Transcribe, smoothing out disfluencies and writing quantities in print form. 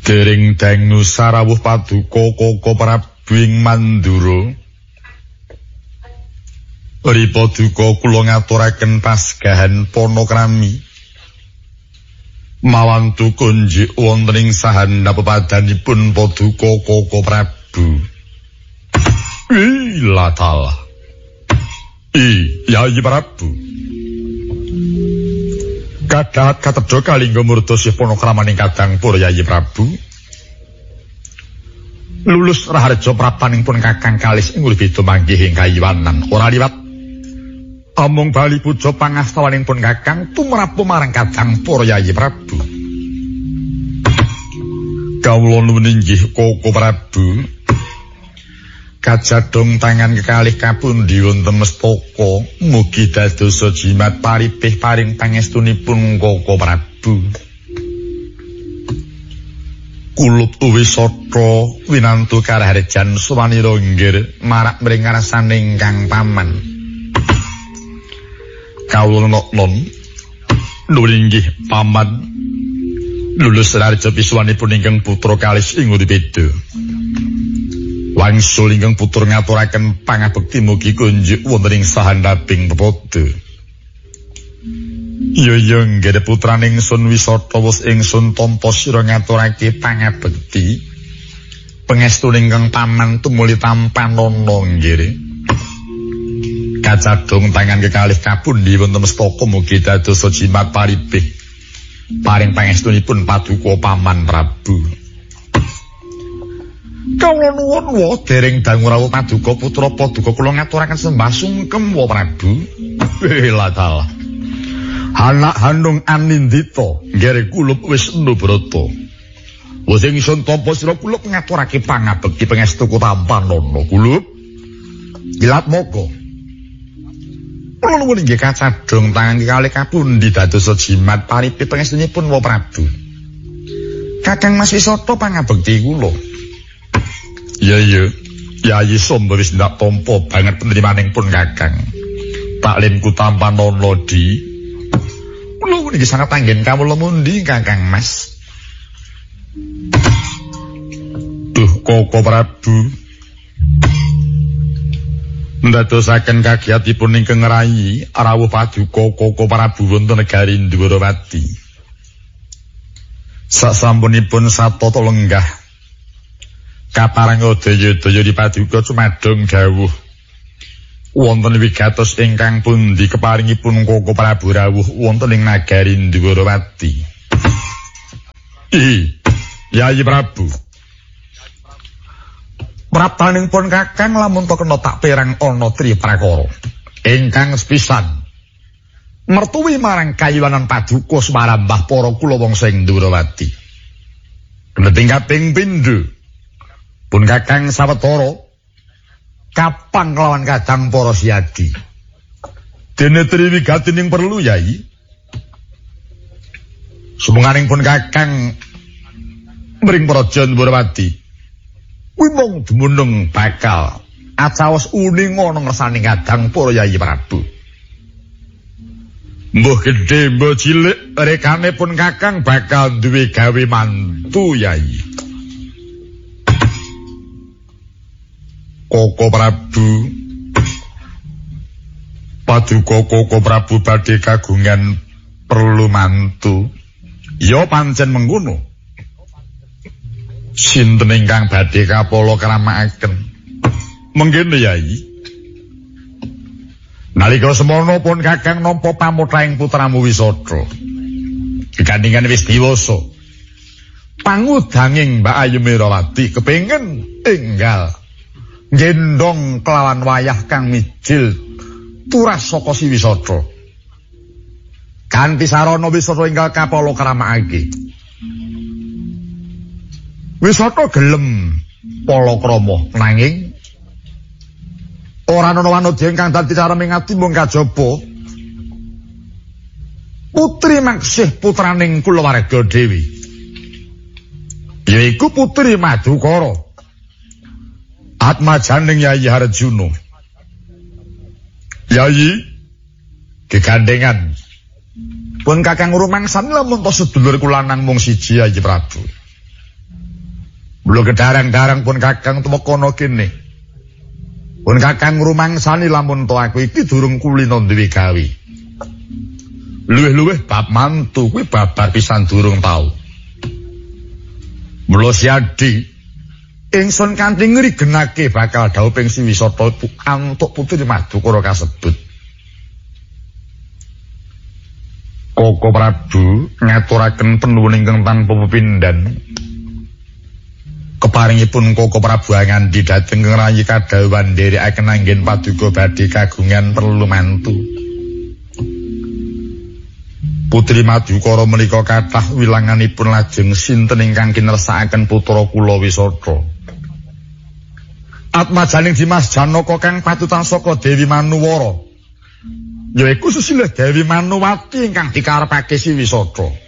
Dering dangu sarawuh paduka Koko Prabu ing Mandura. Ripa duka kula ngaturaken pasgahan panakrami. Mawantu kunjik wonten ing sahanda pepadanipun paduka Koko Prabu. Latala. Yayi Prabu. Kadhat katedha kalingga murdosih panakramaning kadang pur Yayi Prabu. Lulus raharja prapaningpun kakang kalis ing urip manggih ing kayiwanan ora liwat. Amung bali puja pangastawanipun kakang tumrap marang kadang pur Yayi Prabu. Kawula nuwun inggih Koko Prabu. Kajadong tangan kekalih kapundi wonten mestaka mugi dadosa jimat paripih paring pangestunipun Koko Prabu. Kulup Wisata winantu karaharjan suwanira nggir marak mring ngarsaning Kang Paman. Kawula non nuwun inggih Paman. Lulus raharja pisuwanipun ingkang putra kalis ing Udipeda. Wangsul ingkang putra ngaturaken pangabekti mugi kunjuk wonten ing sahandaping pepodo. Ya nggih putraning Sun Wisata wis ingsun tampa sira ngaturake pangabekti. Pangestuning Kang Paman tumuli tampanana nggih. Kajadong tangan kekalih kapundi wonten mestaka mugi dadosa jimat paripih paring pangestunipun paduka Paman Prabu. Kawula nuwun wa dereng dangu rawuh paduka putra paduka kula ngaturaken sembah sungkem wa Prabu. Latala. Anak handung Anindita nggere kulup wis Nubrata. Wis ingsun tampa sira kulup ngaturake pangabekti pangestu tampanana kulup. Gilat moko. Kula nuwun inggih kacadhong tangan kalih kapundi dadosa jimat paripih pangestunipun wa Prabu. Kakang Mas Wisata pangabekti kula. Ya. Yayi Samba wis ndak tampa banget penerimaning pun Kakang. Taklinku tampanana di. Kula niki sangat anggen kawula mundi Kakang Mas. Duh Koko Prabu. Ndadosaken kagiatipun ingkang rayi rawuh paduka Koko Prabu wonten negari Ndwarawati. Sasampunipun satata lenggah kaparang daya-daya di paduka cumadong gawuh wonten wigatos ingkang pundi keparingipun Koko Prabu rawuh wonten ing nagari Ndwarawati. Yayi Prabu. Praptaningpun Kakang lamun kena tak perang ana triprakara ingkang sepisan mertuwi marang kayiwanan paduka sumarambah para kula wangsa ing Ndwarawati. Kneting kaping pindho pun Kakang sawetara kapang kelawan kadang para siyadi. Dene triwigatining perlu Yayi. Sumenganing pun Kakang mring praja Ndwarawati. Kuwi mung dumunung bakal acaos uning ana ngersaning kadang para Yayi Prabu. Mbah gedhe mbah cilik rekane pun Kakang bakal duwe gawe mantu Yayi. Koko Prabu. Paduka Koko Prabu badhe kagungan perlu mantu. Ya pancen mengkono. Sinten ingkang badhe kapala kramakaken? Mengkene Yayi. Nalika semana pun Kakang nampa pamutraing putramu Wisata. Kekandhingan wis diwasa. Pangudanging Mbak Ayu Merawati kepengin enggal gendong kelawan wayah kang mijil turas saka si Wisata. Kanthi sarana Wisata enggal kapala kramakake. Wisata gelem palakrama nanging ora ana wanodya ingkang dadi cara mingati mung kajaba putri maksih putraning kulawarga Dewi yaiku putri Madukara atmajaning Yayi Harjuna. Yayi gegandhengan pun Kakang rumangsan lamun to sedulur kula nang mung siji Yayi Prabu. Mula kedarang-darang pun Kakang temekono kene. Pun Kakang ngrumangsani lamun to aku iki durung kulino duwe gawe. Luwih-luwih bab mantu kuwi babar pisan durung tau. Mula siadi ingsun kanthi ngrigenake bakal dawuh ping Siwisata antuk Putri Madukara kasebut. Koko Prabu ngaturaken penuwun ingkang tanpa pepindhan. Keparingipun Koko Prabu ngandhi dhateng rayi kadhawuhan nderekaken anggen paduka badhe kagungan perlu mantu. Putri Madukara menika kathah wilanganipun lajeng sinten ingkang kinersakaken putra kula Wisata. Atmajaning Dimas Janaka kang patutan saka Dewi Manuwara. Yaiku sesilih Dewi Manuwati ingkang dikarepake Siwisata.